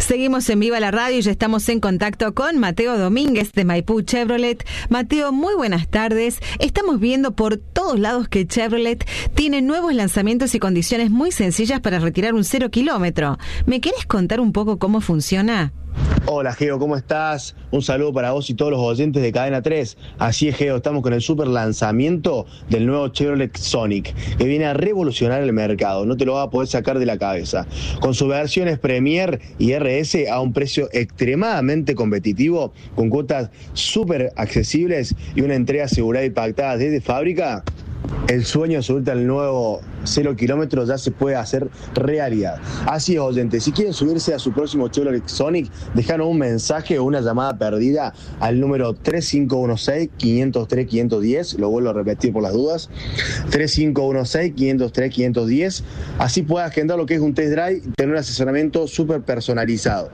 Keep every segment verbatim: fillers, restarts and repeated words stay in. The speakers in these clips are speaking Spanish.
Seguimos en Viva la Radio y ya estamos en contacto con Mateo Domínguez de Maipú Chevrolet. Mateo, muy buenas tardes. Estamos viendo por todos lados que Chevrolet tiene nuevos lanzamientos y condiciones muy sencillas para retirar un cero kilómetro. ¿Me querés contar un poco cómo funciona? Hola Geo, ¿cómo estás? Un saludo para vos y todos los oyentes de Cadena tres. Así es, Geo, estamos con el super lanzamiento del nuevo Chevrolet Sonic, que viene a revolucionar el mercado, no te lo vas a poder sacar de la cabeza. Con sus versiones Premier y R S a un precio extremadamente competitivo, con cuotas súper accesibles y una entrega asegurada y pactada desde fábrica, el sueño de subirte al nuevo cero kilómetros ya se puede hacer realidad. Así es, oyentes, si quieren subirse a su próximo Chevrolet Sonic, dejanos un mensaje o una llamada perdida al número tres cinco uno seis, cinco cero tres, cinco uno cero. Lo vuelvo a repetir por las dudas, tres cinco uno seis, cinco cero tres, cinco uno cero. Así puedes agendar lo que es un test drive y tener un asesoramiento súper personalizado.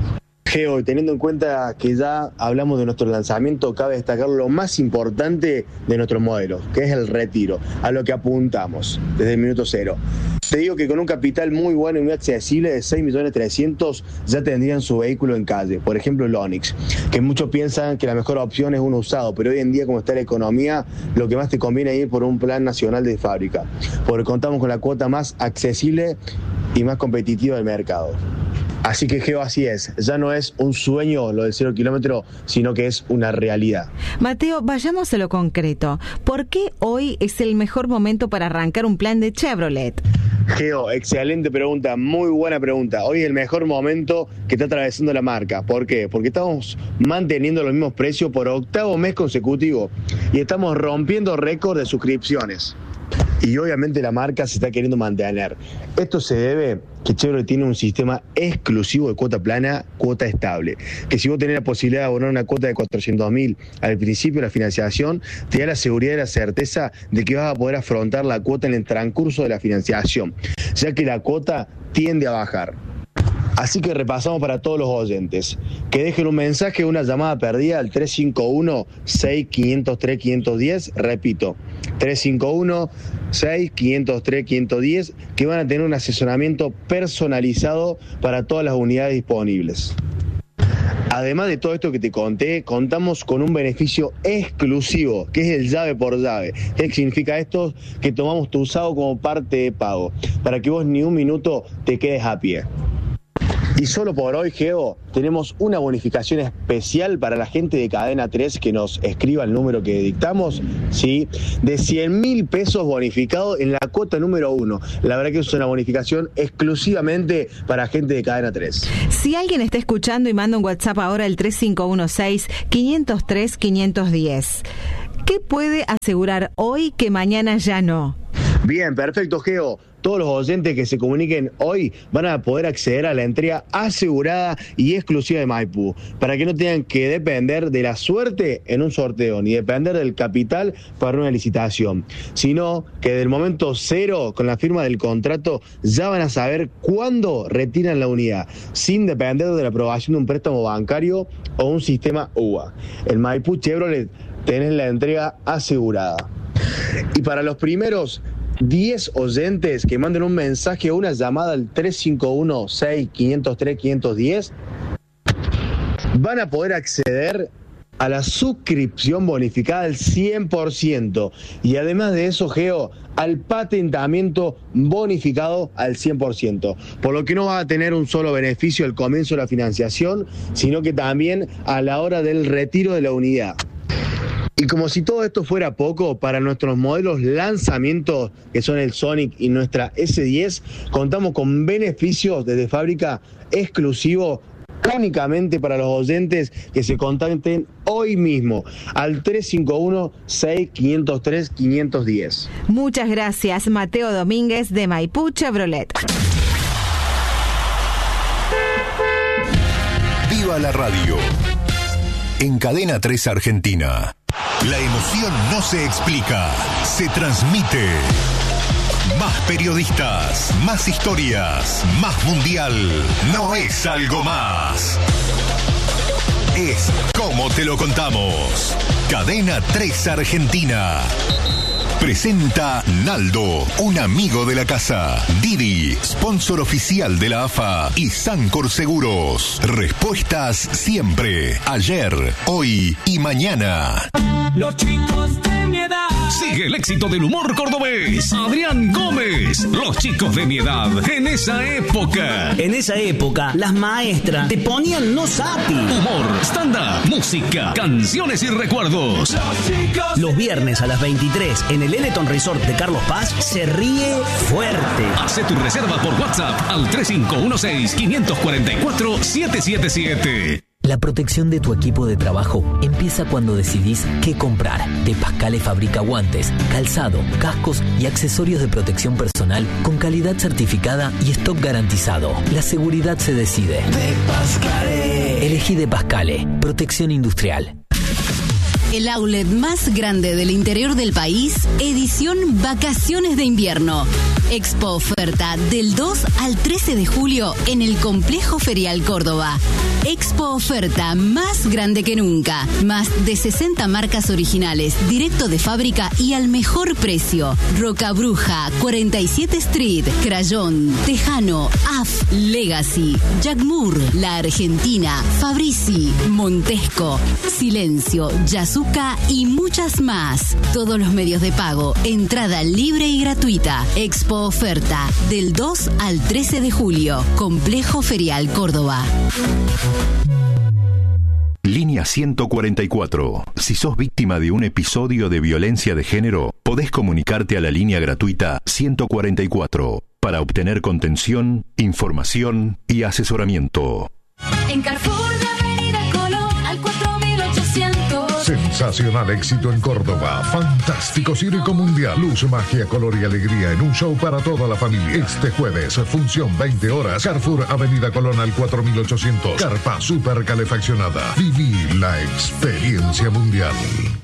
Geo, teniendo en cuenta que ya hablamos de nuestro lanzamiento, cabe destacar lo más importante de nuestro modelo, que es el retiro, a lo que apuntamos desde el minuto cero. Te digo que con un capital muy bueno y muy accesible de seis millones trescientos ya tendrían su vehículo en calle, por ejemplo el Onix, que muchos piensan que la mejor opción es uno usado, pero hoy en día como está la economía, lo que más te conviene es ir por un plan nacional de fábrica, porque contamos con la cuota más accesible y más competitiva del mercado. Así que, Geo, así es. Ya no es un sueño lo del cero kilómetro, sino que es una realidad. Mateo, vayamos a lo concreto. ¿Por qué hoy es el mejor momento para arrancar un plan de Chevrolet? Geo, excelente pregunta, muy buena pregunta. Hoy es el mejor momento que está atravesando la marca. ¿Por qué? Porque estamos manteniendo los mismos precios por octavo mes consecutivo y estamos rompiendo récord de suscripciones. Y obviamente la marca se está queriendo mantener. Esto se debe que Chevrolet tiene un sistema exclusivo de cuota plana, cuota estable. Que si vos tenés la posibilidad de abonar una cuota de cuatrocientos mil al principio de la financiación, te da la seguridad y la certeza de que vas a poder afrontar la cuota en el transcurso de la financiación, ya que la cuota tiende a bajar. Así que repasamos para todos los oyentes. Que dejen un mensaje o una llamada perdida al tres cinco uno seis, cinco cero tres, cinco uno cero. Repito, tres cinco uno seis, cinco cero tres, cinco uno cero, que van a tener un asesoramiento personalizado para todas las unidades disponibles. Además de todo esto que te conté, contamos con un beneficio exclusivo, que es el llave por llave. ¿Qué significa esto? Que tomamos tu usado como parte de pago, para que vos ni un minuto te quedes a pie. Y solo por hoy, Geo, tenemos una bonificación especial para la gente de Cadena tres que nos escriba el número que dictamos, ¿sí? De cien mil pesos bonificados en la cuota número uno. La verdad que es una bonificación exclusivamente para gente de Cadena tres. Si alguien está escuchando y manda un WhatsApp ahora al tres cinco uno seis, cinco cero tres, cinco uno cero, ¿qué puede asegurar hoy que mañana ya no? Bien, perfecto, Geo. Todos los oyentes que se comuniquen hoy van a poder acceder a la entrega asegurada y exclusiva de Maipú, para que no tengan que depender de la suerte en un sorteo, ni depender del capital para una licitación, sino que del momento cero, con la firma del contrato, ya van a saber cuándo retiran la unidad, sin depender de la aprobación de un préstamo bancario o un sistema U A. En Maipú Chevrolet tenés la entrega asegurada. Y para los primeros diez oyentes que manden un mensaje o una llamada al tres cinco uno seis, cinco cero tres, cinco uno cero, van a poder acceder a la suscripción bonificada al cien por ciento. Y además de eso, Geo, al patentamiento bonificado al cien por ciento. Por lo que no va a tener un solo beneficio al comienzo de la financiación, sino que también a la hora del retiro de la unidad. Y como si todo esto fuera poco, para nuestros modelos lanzamientos, que son el Sonic y nuestra ese diez, contamos con beneficios desde fábrica exclusivos únicamente para los oyentes que se contacten hoy mismo al tres cinco uno seis, cinco cero tres, cinco uno cero. Muchas gracias, Mateo Domínguez de Maipú Chevrolet. Viva la radio. En Cadena tres Argentina. La emoción no se explica, se transmite. Más periodistas, más historias, más mundial. No es algo más. Es como te lo contamos. Cadena tres Argentina. Presenta Naldo, un amigo de la casa. Didi, sponsor oficial de la A F A. Y Sancor Seguros. Respuestas siempre. Ayer, hoy y mañana. Los chicos de mi edad. Sigue el éxito del humor cordobés. Adrián Gómez. Los chicos de mi edad. En esa época. En esa época, las maestras te ponían no sapi. Humor, stand-up, música, canciones y recuerdos. Los chicos. Los viernes a las veintitrés en el Eleton Resort de Carlos Paz se ríe fuerte. Hace tu reserva por WhatsApp al tres cinco uno seis, cinco cuatro cuatro, siete siete siete. La protección de tu equipo de trabajo empieza cuando decidís qué comprar. De Pascale fabrica guantes, calzado, cascos y accesorios de protección personal con calidad certificada y stock garantizado. La seguridad se decide. De Pascale. Elegí De Pascale, protección industrial. El outlet más grande del interior del país, edición Vacaciones de Invierno. Expo Oferta del dos al trece de julio en el Complejo Ferial Córdoba. Expo Oferta más grande que nunca. Más de sesenta marcas originales, directo de fábrica y al mejor precio. Roca Bruja, cuarenta y siete Street, Crayón, Tejano, A F, Legacy, Jack Moore, La Argentina, Fabrizi, Montesco, Silencio, Yasuka y muchas más. Todos los medios de pago, entrada libre y gratuita. Expo Oferta del dos al trece de julio. Complejo Ferial Córdoba. Línea ciento cuarenta y cuatro. Si sos víctima de un episodio de violencia de género, podés comunicarte a la línea gratuita ciento cuarenta y cuatro para obtener contención, información y asesoramiento. En Carrefour de Avenida Colón al cuatro mil ochocientos. Sensacional éxito en Córdoba. Fantástico circo mundial. Luz, magia, color y alegría en un show para toda la familia. Este jueves, función veinte horas. Carrefour Avenida Colón al cuatro mil ochocientos. Carpa super calefaccionada. Viví la experiencia mundial.